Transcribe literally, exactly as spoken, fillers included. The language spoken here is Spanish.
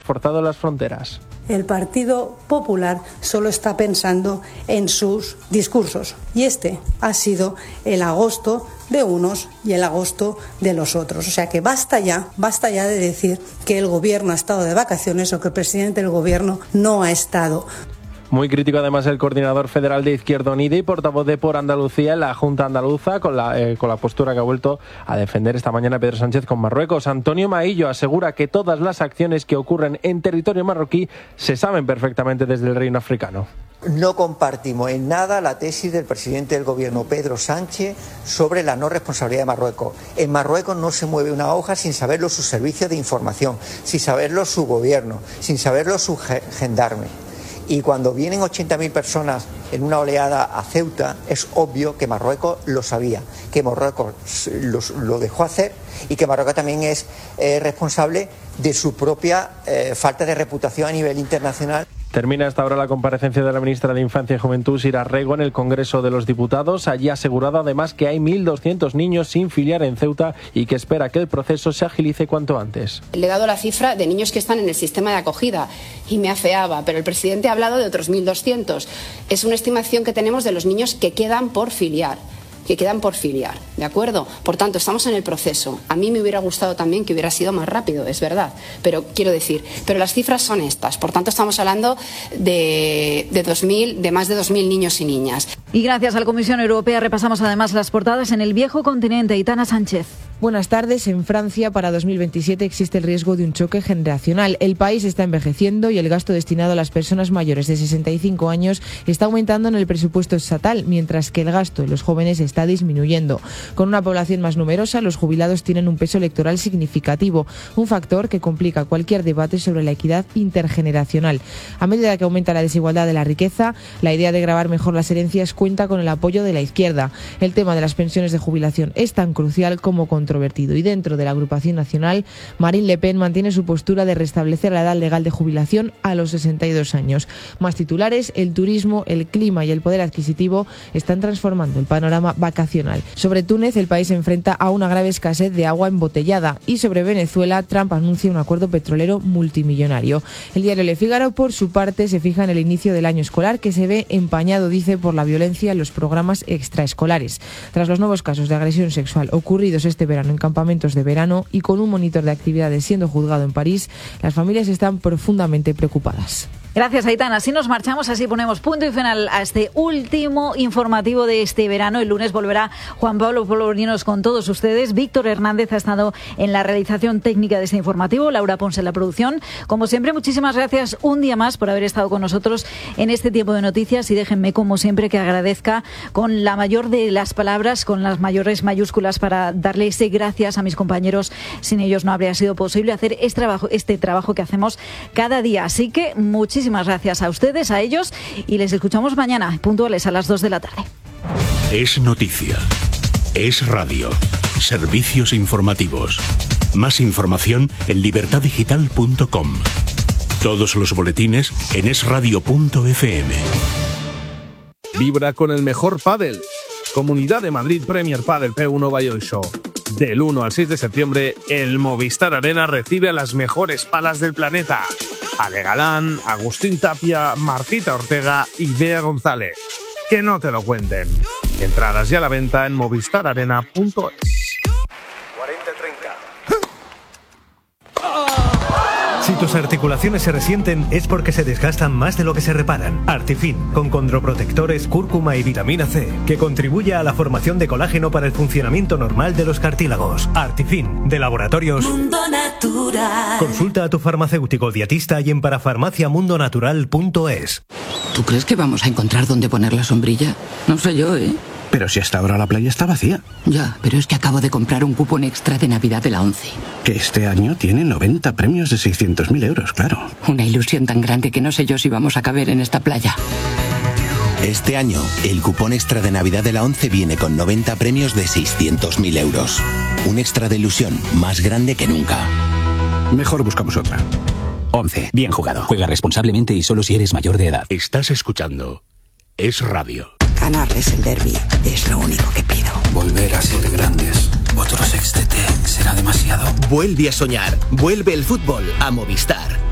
reforzado las fronteras. El Partido Popular solo está pensando en sus discursos y este ha sido el agosto de unos y el agosto de los otros. O sea que basta ya, basta ya de decir que el gobierno ha estado de vacaciones o que el presidente del gobierno no ha estado. Muy crítico además el coordinador federal de Izquierda Unida y portavoz de Por Andalucía en la Junta Andaluza con la, eh, con la postura que ha vuelto a defender esta mañana Pedro Sánchez con Marruecos. Antonio Maillo asegura que todas las acciones que ocurren en territorio marroquí se saben perfectamente desde el reino africano. No compartimos en nada la tesis del presidente del gobierno, Pedro Sánchez, sobre la no responsabilidad de Marruecos. En Marruecos no se mueve una hoja sin saberlo sus servicios de información, sin saberlo su gobierno, sin saberlo su gendarme. Y cuando vienen ochenta mil personas en una oleada a Ceuta, es obvio que Marruecos lo sabía, que Marruecos lo, lo dejó hacer y que Marruecos también es eh, responsable de su propia eh, falta de reputación a nivel internacional. Termina hasta ahora la comparecencia de la ministra de Infancia y Juventud, Sira Rego, en el Congreso de los Diputados. Allí ha asegurado además que hay mil doscientos niños sin filiar en Ceuta y que espera que el proceso se agilice cuanto antes. Le he dado la cifra de niños que están en el sistema de acogida y me afeaba, pero el presidente ha hablado de otros mil doscientos. Es una estimación que tenemos de los niños que quedan por filiar. que quedan por filiar, ¿de acuerdo? Por tanto, estamos en el proceso. A mí me hubiera gustado también que hubiera sido más rápido, es verdad, pero quiero decir, pero las cifras son estas. Por tanto, estamos hablando de, de, dos mil, de más de dos mil niños y niñas. Y gracias a la Comisión Europea repasamos además las portadas en el viejo continente. Aitana Sánchez. Buenas tardes. En Francia, para dos mil veintisiete existe el riesgo de un choque generacional. El país está envejeciendo y el gasto destinado a las personas mayores de sesenta y cinco años está aumentando en el presupuesto estatal, mientras que el gasto de los jóvenes está disminuyendo. Con una población más numerosa, los jubilados tienen un peso electoral significativo, un factor que complica cualquier debate sobre la equidad intergeneracional. A medida que aumenta la desigualdad de la riqueza, la idea de gravar mejor las herencias cuenta con el apoyo de la izquierda. El tema de las pensiones de jubilación es tan crucial como controvertido y dentro de la agrupación nacional, Marine Le Pen mantiene su postura de restablecer la edad legal de jubilación a los sesenta y dos años. Más titulares: el turismo, el clima y el poder adquisitivo están transformando el panorama vacacional. Sobre Túnez, el país se enfrenta a una grave escasez de agua embotellada y sobre Venezuela, Trump anuncia un acuerdo petrolero multimillonario. El diario Le Figaro, por su parte, se fija en el inicio del año escolar, que se ve empañado, dice, por la violencia en los programas extraescolares. Tras los nuevos casos de agresión sexual ocurridos este verano en campamentos de verano y con un monitor de actividades siendo juzgado en París, las familias están profundamente preocupadas. Gracias, Aitana. Así nos marchamos, así ponemos punto y final a este último informativo de este verano. El lunes volverá Juan Pablo Polvorinos con todos ustedes. Víctor Hernández ha estado en la realización técnica de este informativo, Laura Ponce en la producción. Como siempre, muchísimas gracias un día más por haber estado con nosotros en este tiempo de noticias y déjenme, como siempre, que agradezca con la mayor de las palabras, con las mayores mayúsculas, para darle ese gracias a mis compañeros. Sin ellos no habría sido posible hacer este trabajo, este trabajo que hacemos cada día. Así que muchísimas gracias a ustedes, a ellos, y les escuchamos mañana, puntuales a las dos de la tarde. Es noticia. Es radio. Servicios informativos. Más información en libertad digital punto com. Todos los boletines en es radio punto efe eme. Vibra con el mejor pádel. Comunidad de Madrid Premier Padel P uno Valladolid Show. Del uno al seis de septiembre, el Movistar Arena recibe a las mejores palas del planeta. Ale Galán, Agustín Tapia, Martita Ortega y Bea González. Que no te lo cuenten. Entradas ya a la venta en movistar arena punto es. cuarenta treinta. Si tus articulaciones se resienten es porque se desgastan más de lo que se reparan. Artifin, con condroprotectores, cúrcuma y vitamina C, que contribuye a la formación de colágeno para el funcionamiento normal de los cartílagos. Artifin, de Laboratorios Mundo Natural. Consulta a tu farmacéutico dietista y en parafarmacia mundo natural punto es. ¿Tú crees que vamos a encontrar dónde poner la sombrilla? No sé yo, ¿eh? Pero si hasta ahora la playa está vacía. Ya, pero es que acabo de comprar un cupón extra de Navidad de la ONCE. Que este año tiene noventa premios de seiscientos mil euros, claro. Una ilusión tan grande que no sé yo si vamos a caber en esta playa. Este año, el cupón extra de Navidad de la ONCE viene con noventa premios de seiscientos mil euros. Un extra de ilusión más grande que nunca. Mejor buscamos otra. ONCE. Bien jugado. Juega responsablemente y solo si eres mayor de edad. Estás escuchando Es Radio. Ganarles el derbi es lo único que pido. Volver a ser grandes. Otro sextete será demasiado. Vuelve a soñar. Vuelve el fútbol a Movistar.